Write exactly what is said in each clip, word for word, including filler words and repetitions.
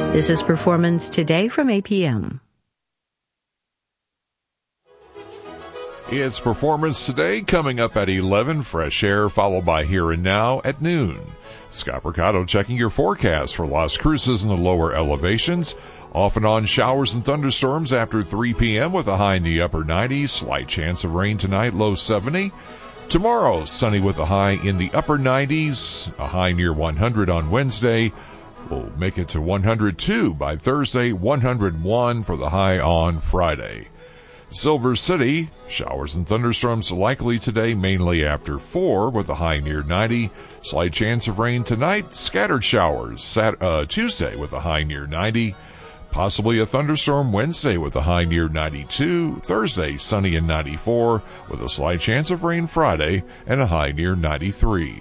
This is Performance Today from A P M. It's Performance Today coming up at eleven, Fresh Air, followed by Here and Now at noon. Scott Mercado checking your forecast for Las Cruces in the lower elevations. Off and on showers and thunderstorms after three p.m. with a high in the upper nineties. Slight chance of rain tonight, low seventy. Tomorrow, sunny with a high in the upper nineties. A high near one hundred on Wednesday. We'll make it to one hundred two by Thursday, one hundred one for the high on Friday. Silver City, showers and thunderstorms likely today, mainly after four, with a high near ninety. Slight chance of rain tonight. Scattered showers Sat- uh, Tuesday with a high near ninety. Possibly a thunderstorm Wednesday with a high near ninety-two. Thursday, sunny and ninety-four, with a slight chance of rain Friday and a high near ninety-three.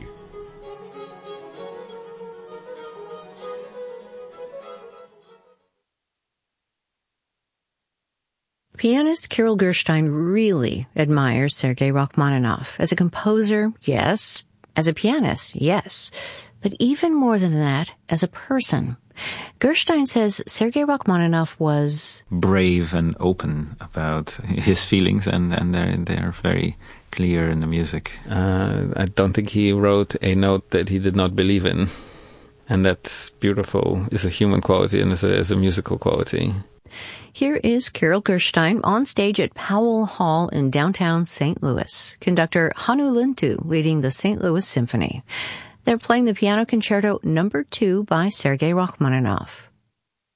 Pianist Kirill Gershwin really admires Sergei Rachmaninoff. As a composer, yes. As a pianist, yes. But even more than that, as a person. Gershwin says Sergei Rachmaninoff was brave and open about his feelings, and, and they're, they're very clear in the music. Uh, I don't think he wrote a note that he did not believe in. And that's beautiful. It's a human quality and it's a, it's a musical quality. Here is Kirill Gershwin on stage at Powell Hall in downtown Saint Louis. Conductor Hannu Lintu leading the Saint Louis Symphony. They're playing the Piano Concerto Number two by Sergei Rachmaninoff.